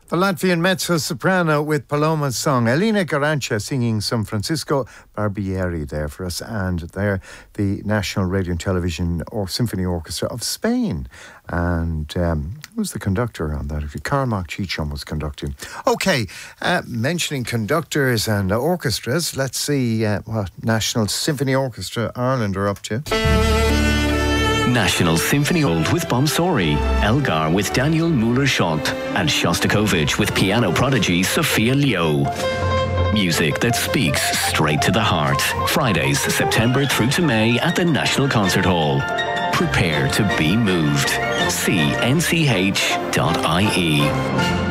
The Latvian mezzo-soprano with Paloma's song. Elena Garancha singing some Francisco Barbieri there for us. And they're the National Radio and Television Symphony Orchestra of Spain. And who's the conductor on that? Carmack Chichon was conducting. Okay, mentioning conductors and orchestras, let's see what National Symphony Orchestra Ireland are up to. National Symphony Old with Bomsori, Elgar with Daniel Müller-Schott, and Shostakovich with piano prodigy Sophia Leo. Music that speaks straight to the heart. Fridays, September through to May at the National Concert Hall. Prepare to be moved. See nch.ie.